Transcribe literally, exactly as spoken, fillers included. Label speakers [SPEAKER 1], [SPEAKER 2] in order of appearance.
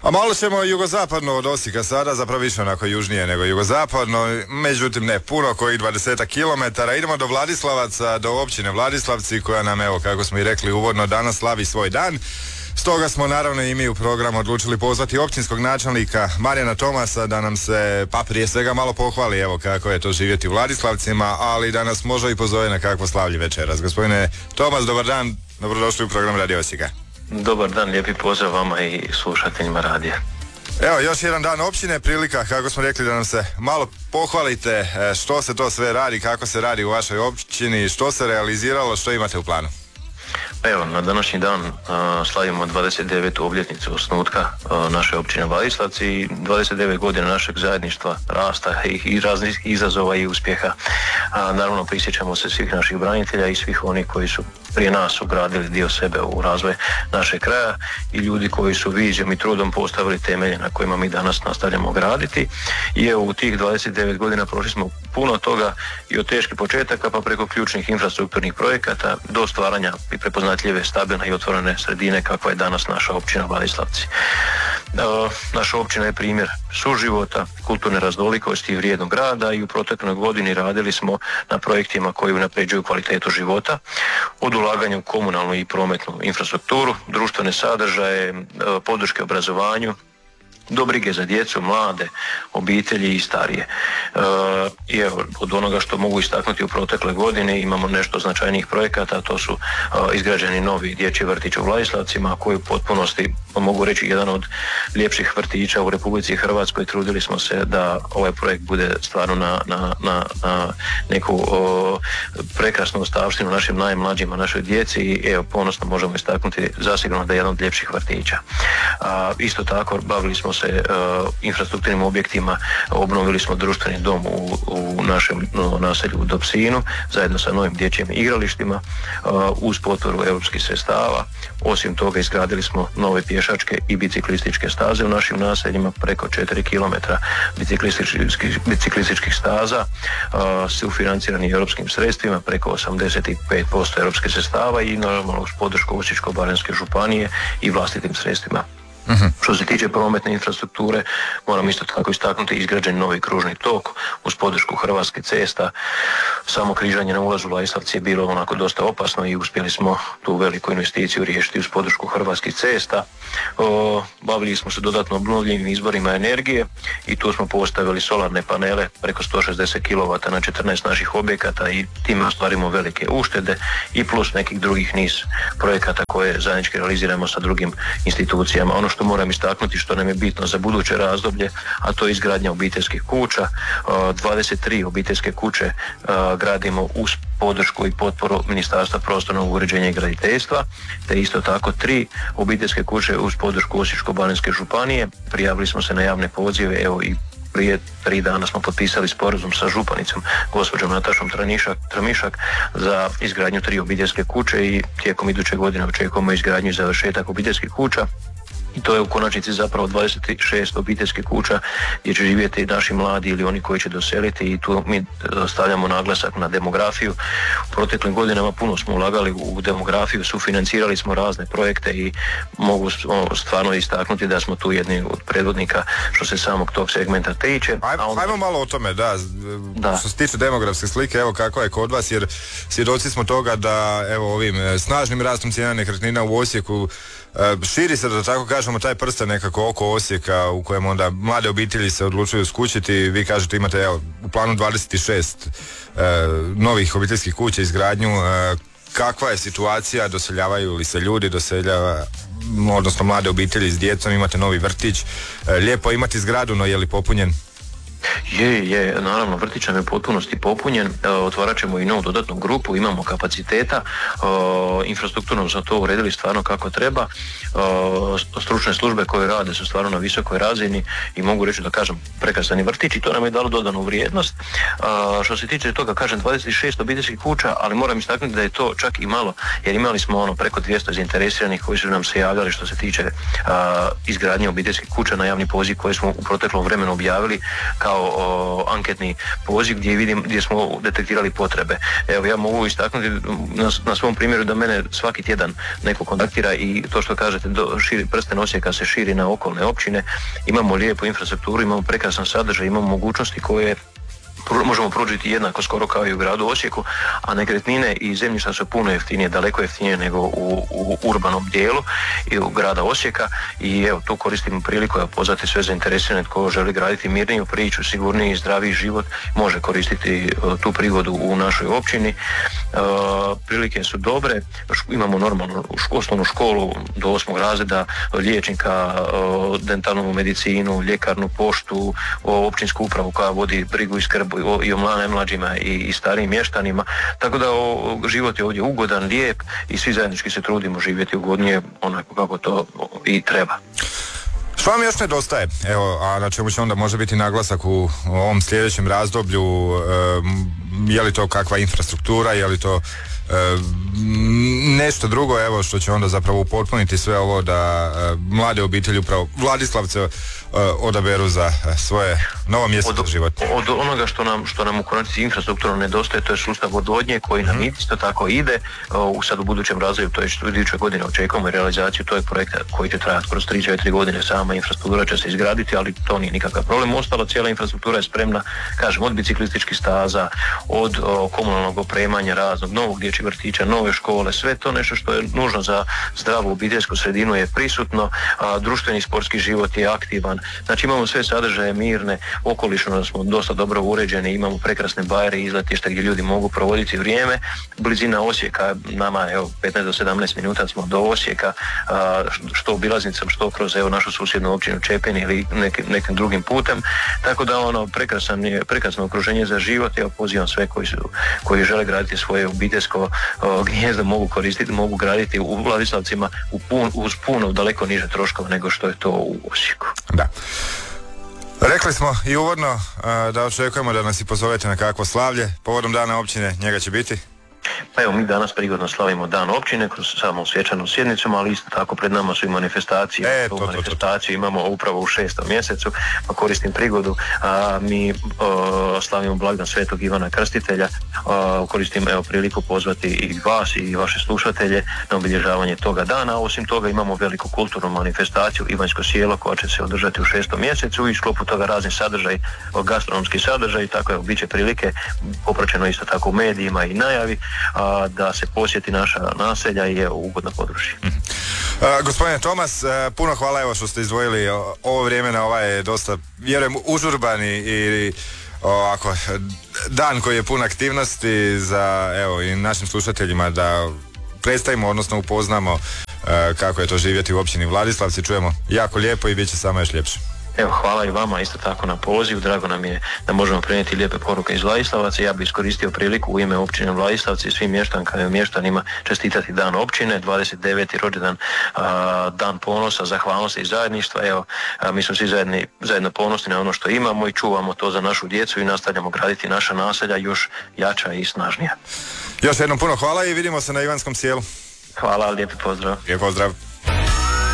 [SPEAKER 1] A malo ćemo jugozapadno od Osijeka sada, zapravo više onako južnije nego jugozapadno, međutim ne puno, kojih dvadesetak kilometara. Idemo do Vladislavaca, do općine Vladislavci koja nam, evo kako smo i rekli uvodno, danas slavi svoj dan. Stoga smo naravno i mi u programu odlučili pozvati općinskog načelnika Marijana Tomasa da nam se, pa prije svega malo pohvali, evo kako je to živjeti u Vladislavcima, ali da nas može i pozove na kakvo slavlje večeras. Gospodine Tomas, dobar dan, dobrodošli u program Radio Osijeka.
[SPEAKER 2] Dobar dan, lijepi pozdrav vama i slušateljima radija.
[SPEAKER 1] Evo, još jedan dan općine, prilika, kako smo rekli, da nam se malo pohvalite što se to sve radi, kako se radi u vašoj općini, što se realiziralo, što imate u planu.
[SPEAKER 2] Evo, na današnji dan uh, slavimo dvadeset devetu obljetnicu osnutka uh, naše općine Vladislavci i dvadeset devet godina našeg zajedništva, rasta i, i raznih izazova i uspjeha. Uh, naravno, prisjećamo se svih naših branitelja i svih onih koji su prije nas ugradili dio sebe u razvoj našeg kraja i ljudi koji su vizijom i trudom postavili temelje na kojima mi danas nastavljamo graditi. I evo, u tih dvadeset devet godina prošli smo puno toga i od teških početaka pa preko ključnih infrastrukturnih projekata do stvaranja i prepoznatljive, stabilne i otvorene sredine kakva je danas naša općina Vladislavci. E, naša općina je primjer suživota, kulturne raznolikosti i vrijednog grada i u protekloj godini radili smo na projektima koji unapređuju kvalitetu života, od ulaganja u komunalnu i prometnu infrastrukturu, društvene sadržaje, e, podrške obrazovanju, do brige za djecu, mlade, obitelji i starije. E, I evo, od onoga što mogu istaknuti u protekle godine imamo nešto značajnijih projekata, to su e, izgrađeni novi dječji vrtić u Vladislavcima koji u potpunosti, mogu reći, jedan od ljepših vrtića u Republici Hrvatskoj. Trudili smo se da ovaj projekt bude stvarno na, na, na, na neku o, prekrasnu ostavštinu našim najmlađima, našoj djeci i evo, ponosno možemo istaknuti zasigurno da je jedan od ljepših vrtića. A, isto tako bavili smo se uh, infrastrukturnim objektima, obnovili smo društveni dom u, u našem no, naselju u Dobsinu zajedno sa novim dječjim igralištima uh, uz potporu europskih sredstava. Osim toga izgradili smo nove pješačke i biciklističke staze u našim naseljima, preko četiri kilometra biciklističkih, biciklističkih staza uh, sufinancirani europskim sredstvima, preko osamdeset pet posto europskih sredstava i normalno uz podršku Osječko-baranjske županije i vlastitim sredstvima. Uh-huh. Što se tiče prometne infrastrukture, moram isto tako istaknuti izgrađen novi kružni tok uz podršku Hrvatskih cesta. Samo križanje na ulazu u Vladislavci je bilo onako dosta opasno i uspjeli smo tu veliku investiciju riješiti uz podršku Hrvatskih cesta. O, bavili smo se dodatno obnovljivim izvorima energije i tu smo postavili solarne panele preko sto šezdeset kilovata na četrnaest naših objekata i time ostvarimo velike uštede i plus nekih drugih niz projekata koje zajednički realiziramo sa drugim institucijama. Ono što moram istaknuti, što nam je bitno za buduće razdoblje, a to je izgradnja obiteljskih kuća. dvadeset tri obiteljske kuće gradimo uz podršku i potporu Ministarstva prostornog uređenja i graditeljstva, te isto tako tri obiteljske kuće uz podršku Osječko-baranjske županije. Prijavili smo se na javne pozive, evo i prije tri dana smo potpisali sporazum sa županicom gospođom Natašom Tramišak, Tramišak za izgradnju tri obiteljske kuće i tijekom iduće godine očekujemo izgradnju i završetak obiteljskih kuća. I to je u konačnici zapravo dvadeset šest obiteljskih kuća gdje će živjeti naši mladi ili oni koji će doseliti i tu mi stavljamo naglasak na demografiju. U proteklim godinama puno smo ulagali u demografiju, sufinancirali smo razne projekte i mogu stvarno istaknuti da smo tu jedni od predvodnika što se samog tog segmenta tiče.
[SPEAKER 1] Ajmo, onda... ajmo malo o tome, da. da. Što se tiče demografske slike, evo kako je kod vas, jer svjedoci smo toga da evo ovim snažnim rastom cijena nekretnina u Osijeku širi se, da tako kažemo, taj prsten nekako oko Osijeka u kojem onda mlade obitelji se odlučuju skućiti. Vi kažete imate evo, u planu dvadeset šest e, novih obiteljskih kuća izgradnju. E, kakva je situacija, doseljavaju li se ljudi, doseljava, odnosno mlade obitelji s djecom, imate novi vrtić. E, lijepo imati zgradu, no je li popunjen?
[SPEAKER 2] Je, je, naravno, vrtić nam je u potpunosti popunjen, e, otvarat ćemo i novu dodatnu grupu, imamo kapaciteta, e, infrastrukturno smo to uredili stvarno kako treba, e, stručne službe koje rade su stvarno na visokoj razini i mogu reći da kažem prekrasni vrtić i to nam je dalo dodanu vrijednost. E, što se tiče toga, kažem dvadeset šest obiteljskih kuća, ali moram istaknuti da je to čak i malo, jer imali smo ono preko dvjesto zainteresiranih koji su nam se javljali što se tiče e, izgradnje obiteljskih kuća na javni poziv koji smo u proteklom vremenu objavili kao o, anketni poziv gdje vidim, gdje smo detektirali potrebe. Evo, ja mogu istaknuti na, na svom primjeru da mene svaki tjedan neko kontaktira i to što kažete, do, širi, prsten Osijeka se širi na okolne općine, imamo lijepu infrastrukturu, imamo prekrasan sadržaj, imamo mogućnosti koje možemo pružiti jednako skoro kao i u gradu Osijeku, a nekretnine i zemljišta su puno jeftinije, daleko jeftinije nego u, u urbanom dijelu i u grada Osijeka i evo tu koristimo priliku da pozvati sve zainteresirane tko želi graditi mirniju priču, sigurniji i zdraviji život, može koristiti uh, tu prigodu u našoj općini. Uh, prilike su dobre, imamo normalnu osnovnu školu do osmog razreda, liječnika, uh, dentalnu medicinu, ljekarnu, poštu, općinsku upravu koja vodi brigu i skrb i o najmlađima i, i starijim mještanima, tako da o, život je ovdje ugodan, lijep i svi zajednički se trudimo živjeti ugodnije onako kako to i treba.
[SPEAKER 1] Što vam još nedostaje? Evo, a na čemu će onda može biti naglasak u ovom sljedećem razdoblju, um, je li to kakva infrastruktura, je li to um, nešto drugo, evo, što će onda zapravo upotpuniti sve ovo da uh, mlade obitelji, upravo Vladislavce, uh, odaberu za uh, svoje novo mjesto za život?
[SPEAKER 2] Od onoga što nam, što nam u konačnici infrastrukturno nedostaje, to je sustav odvodnje koji nam mm-hmm. isto tako ide u sad u budućem razvoju, to je što iduće godine očekujemo realizaciju tog projekta koji će trajati kroz tri četiri godine, sama infrastruktura će se izgraditi, ali to nije nikakav problem. Ostalo, cijela infrastruktura je spremna, kažem, od biciklističkih staza, od o, komunalnog opremanja raznog, novog dječjeg vrtića, nove škole, sve to nešto što je nužno za zdravu obiteljsku sredinu je prisutno, a društveni sportski život je aktivan. Znači imamo sve sadržaje mirne, okolišno smo dosta dobro uređeni, imamo prekrasne bajere i izletišta gdje ljudi mogu provoditi vrijeme. Blizina Osijeka, nama evo petnaest do sedamnaest minuta smo do Osijeka, a, što obilaznicom, što kroz evo našu susjednu općinu Čepin ili nekim, nekim drugim putem. Tako da ono prekrasan je, prekrasno okruženje za život. Evo pozivam sve koji su, koji žele graditi svoje obiteljsko o, gnijezdo mogu koristiti, mogu graditi u Vladislavcima u pun, uz puno daleko niže troškova nego što je to u Osijeku.
[SPEAKER 1] Da. Rekli smo i uvodno uh, da očekujemo da nas i pozovete na kakvo slavlje povodom dana općine, njega će biti?
[SPEAKER 2] Pa evo, mi danas prigodno slavimo dan općine kroz samom svečanom sjednicom, ali isto tako pred nama su i manifestacije.
[SPEAKER 1] E, to, to,
[SPEAKER 2] manifestaciju to, to. imamo upravo u šestom mjesecu, pa koristim prigodu. A, mi o, slavimo blagdan Svetog Ivana Krstitelja. A, koristim evo priliku pozvati i vas i vaše slušatelje na obilježavanje toga dana. Osim toga imamo veliku kulturnu manifestaciju Ivanjsko sjelo koja će se održati u šestom mjesecu i u sklopu toga razni sadržaj, gastronomski sadržaj, tako je bit će prilike, popraćeno isto tako u medijima i najavi, a, da se posjeti naša naselja i je ugodno područje.
[SPEAKER 1] Mm-hmm. Uh, gospodine Tomas, uh, puno hvala evo što ste izdvojili ovo vrijeme na ovaj dosta, vjerujem, užurban i, i ovako dan koji je pun aktivnosti za evo i našim slušateljima da predstavimo, odnosno upoznamo uh, kako je to živjeti u općini Vladislavci. Čujemo jako lijepo i bit će samo još ljepše.
[SPEAKER 2] Evo, hvala i vama isto tako na pozivu, drago nam je da možemo prenijeti lijepe poruke iz Vladislavaca. Ja bih iskoristio priliku u ime općine Vladislavci i svim mještankama i mještanima čestitati dan općine, dvadeset deveti rođendan, a, dan ponosa, zahvalnosti i zajedništva. Evo, a, mi smo svi zajedni, zajedno ponosni na ono što imamo i čuvamo to za našu djecu i nastavljamo graditi naša naselja još jača i snažnija.
[SPEAKER 1] Još jednom puno hvala i vidimo se na Ivanskom sjelu.
[SPEAKER 2] Hvala, lijepi pozdrav.
[SPEAKER 1] Lijep pozdrav.